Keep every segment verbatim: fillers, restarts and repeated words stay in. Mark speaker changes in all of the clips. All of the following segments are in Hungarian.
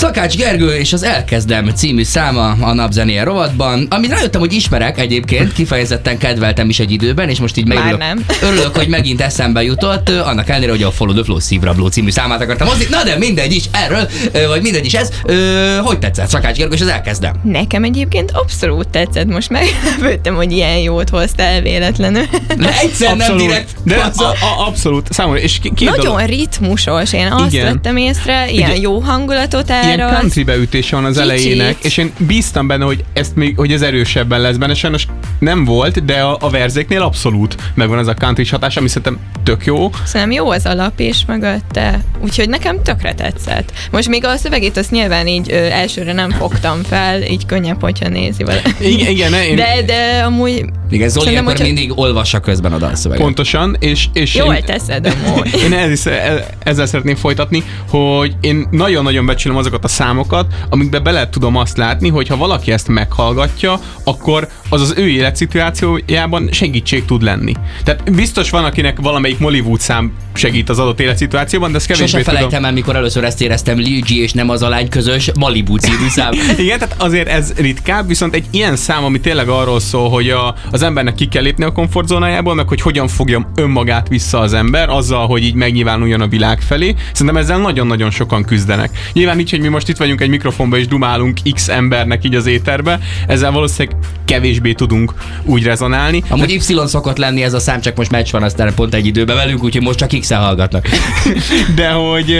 Speaker 1: Szakács Gergő és az Elkezdem című száma a Napzenéje rovatban, amit rájöttem, hogy ismerek egyébként, kifejezetten kedveltem is egy időben, és most így megörülök, örülök, hogy megint eszembe jutott, annak ellenére, hogy a Follow the Flow szívrabló című számát akartam hozni. Na de mindegy is erről, vagy mindegy is ez. Hogy tetszett Szakács Gergő és az Elkezdem?
Speaker 2: Nekem egyébként abszolút tetszett, most meglepődtem, hogy ilyen jót hoztál véletlenül.
Speaker 1: De egyszer nem direkt.
Speaker 3: De a, a, abszolút, számomra, és két
Speaker 2: Nagyon
Speaker 3: dolog.
Speaker 2: ritmusos, én azt
Speaker 3: Igen.
Speaker 2: vettem észre, ilyen
Speaker 3: Igen.
Speaker 2: jó hangulatot áraz.
Speaker 3: Ilyen country beütése van az
Speaker 2: Kicsit.
Speaker 3: elejének, és én bíztam benne, hogy ezt még, hogy ez erősebben lesz benne, sajnos nem volt, de a, a verzéknél abszolút megvan ez a country hatás, ami szerintem tök jó.
Speaker 2: Szerintem jó az alap is mögötte, úgyhogy nekem tökre tetszett. Most még a szövegét azt nyilván így ö, elsőre nem fogtam fel, így könnyebb, hogyha nézi vele.
Speaker 3: Igen, igen én...
Speaker 2: De, de amúgy...
Speaker 1: Igen, Zoli
Speaker 2: Szerintem,
Speaker 1: akkor
Speaker 2: hogyha-
Speaker 1: mindig olvassa közben a dalszöveget.
Speaker 3: Pontosan, és, és
Speaker 2: Jól
Speaker 3: én,
Speaker 2: teszed amúgy.
Speaker 3: én ez, ezzel szeretném folytatni, hogy én nagyon-nagyon becsülöm azokat a számokat, amikben bele tudom azt látni, hogy ha valaki ezt meghallgatja, akkor az az ő életszituációjában segítség tud lenni. Tehát biztos van, akinek valamelyik Mollywood szám segít az adott életszituációban, de ezt kevésbé
Speaker 1: Sose
Speaker 3: tudom.
Speaker 1: felejtem el, mikor először ezt éreztem, Lil G és nem az a lány közös Malibu című szám.
Speaker 3: Igen, tehát azért ez ritkább, viszont egy ilyen szám, ami tényleg arról szól, hogy a, az embernek ki kell lépni a komfortzónájából, meg hogy hogyan fogja önmagát vissza az ember, azzal, hogy így megnyilvánuljon a világ felé. Szerintem ezzel nagyon-nagyon sokan küzdenek. Nyilván így, hogy mi most itt vagyunk egy mikrofonba és dumálunk X embernek így az éterbe, ezzel valószínűleg kevésbé tudunk úgy rezonálni.
Speaker 1: Amúgy Y szokott lenni ez a szám, csak most meccs van, aztán pont egy időben velünk, úgyhogy most csak X-en hallgatnak.
Speaker 3: De hogy...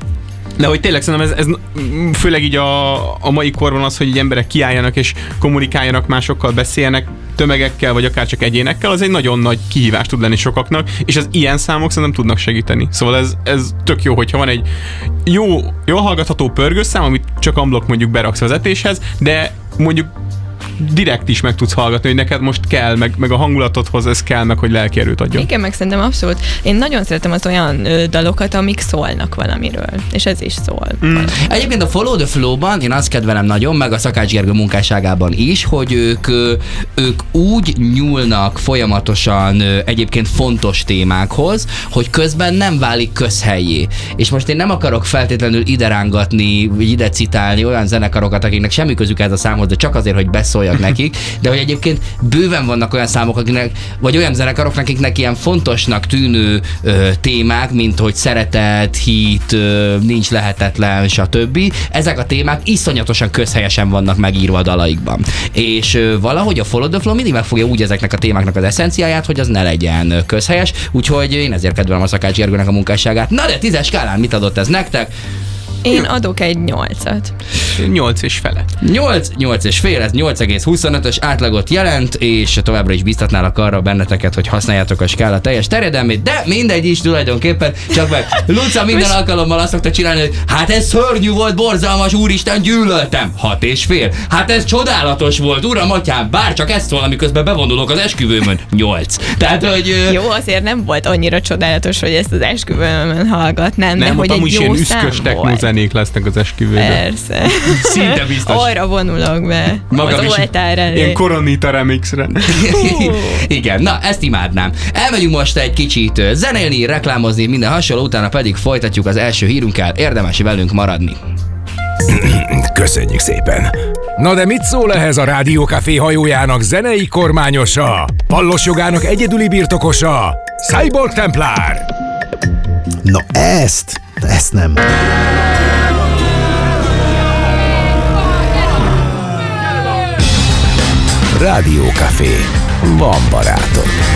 Speaker 3: De hogy tényleg szerintem ez, ez főleg így a, a mai korban az, hogy így emberek kiálljanak és kommunikáljanak másokkal, beszéljenek tömegekkel, vagy akár csak egyénekkel, az egy nagyon nagy kihívás tud lenni sokaknak, és az ilyen számok szerintem tudnak segíteni. Szóval ez, ez tök jó, hogyha van egy jó, jól hallgatható pörgőszám, amit csak unblock mondjuk beraksz vezetéshez, de mondjuk direkt is meg tudsz hallgatni, hogy neked most kell, meg, meg a hangulatodhoz ez kell, meg hogy lelki erőt adjon.
Speaker 2: Igen, meg szerintem abszolút. Én nagyon szeretem az olyan ö, dalokat, amik szólnak valamiről, és ez is szól.
Speaker 3: Mm.
Speaker 1: Egyébként a Follow the Flow-ban én azt kedvelem nagyon, meg a Szakács Gergő munkásságában is, hogy ők, ö, ők úgy nyúlnak folyamatosan ö, egyébként fontos témákhoz, hogy közben nem válik közhellyé. És most én nem akarok feltétlenül ide rángatni, vagy ide citálni olyan zenekarokat, akiknek semmi közük ez a számhoz, de csak azért, hogy beszóljak nekik, de hogy egyébként bőven vannak olyan számok, akiknek, vagy olyan zenekarok, akiknek ilyen fontosnak tűnő ö, témák, mint hogy szeretet, hit, ö, nincs lehetetlen, stb. Ezek a témák iszonyatosan közhelyesen vannak megírva a dalaikban. És ö, valahogy a Follow the Flow mindig megfogja úgy ezeknek a témáknak az eszenciáját, hogy az ne legyen közhelyes, úgyhogy én ezért kedvelem a Szakács Gergőnek a munkásságát. Na de tízes skálán mit adott ez nektek?
Speaker 2: Én adok egy nyolcat.
Speaker 3: nyolc és fele.
Speaker 1: nyolc, nyolc és fél, ez nyolc egész huszonötös átlagot jelent, és továbbra is biztatnálak arra benneteket, hogy használjátok a skála teljes terjedelmét, de mindegy is tulajdonképpen, csak meg Luca minden alkalommal azt szokta csinálni, hogy hát ez szörnyű volt, borzalmas, úristen, gyűlöltem, hat és fél. Hát ez csodálatos volt, uram, atyám, bár csak ezt szól, amiközben bevonulok az esküvőmön, nyolc. Tehát, hogy...
Speaker 2: Jó, azért nem volt annyira csodálatos, hogy ezt az esküvőmön hallgatnám, de
Speaker 3: Nem,
Speaker 2: hogy egy
Speaker 3: is
Speaker 2: jó
Speaker 3: ilyen
Speaker 2: szám
Speaker 3: üszkös
Speaker 2: volt.
Speaker 3: technozenék lesznek az esküvőben.
Speaker 2: Persze.
Speaker 1: Szinte biztos.
Speaker 2: Arra vonulok be.
Speaker 1: Magam
Speaker 2: az
Speaker 1: is.
Speaker 2: oltár elé.
Speaker 3: Ilyen Koronita remixre.
Speaker 1: Igen, na ezt imádnám. Elmegyünk most egy kicsit zenélni, reklámozni, minden hasonló, utána pedig folytatjuk az első hírünkkel. Érdemes velünk maradni.
Speaker 4: Köszönjük szépen! Na de mit szól ehhez a Rádiókafé hajójának zenei kormányosa? Pallos jogának egyedüli birtokosa? Cyborg Templár!
Speaker 5: Na ezt, ezt nem.
Speaker 4: Rádiókafé. Van barátom.